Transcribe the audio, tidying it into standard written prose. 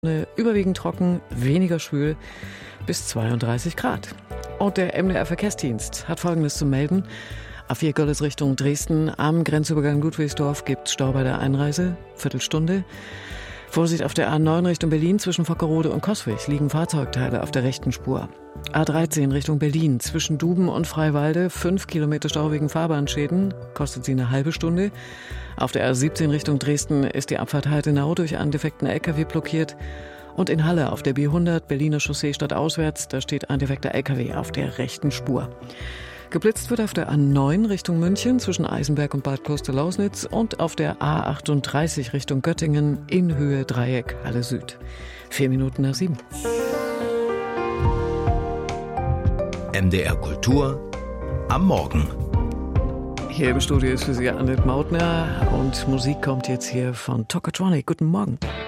Überwiegend trocken, weniger schwül, bis 32 Grad. Und der MDR Verkehrsdienst hat Folgendes zu melden. A4 Görlitz Richtung Dresden, am Grenzübergang Ludwigsdorf gibt es Stau bei der Einreise, Viertelstunde. Vorsicht auf der A9 Richtung Berlin, zwischen Vockerode und Coswig liegen Fahrzeugteile auf der rechten Spur. A13 Richtung Berlin, zwischen Duben und Freiwalde, 5 Kilometer Stau wegen Fahrbahnschäden, kostet sie eine halbe Stunde. Auf der A17 Richtung Dresden ist die Abfahrt Heidenau durch einen defekten LKW blockiert. Und in Halle auf der B100 Berliner Chaussee stadtauswärts, da steht ein defekter LKW auf der rechten Spur. Geblitzt wird auf der A9 Richtung München zwischen Eisenberg und Bad Kloster-Lausnitz und auf der A38 Richtung Göttingen in Höhe Dreieck Halle Süd. 4 Minuten nach 7. MDR Kultur am Morgen. Hier im Studio ist für Sie Annette Mautner und Musik kommt jetzt hier von Tokatronic. Guten Morgen.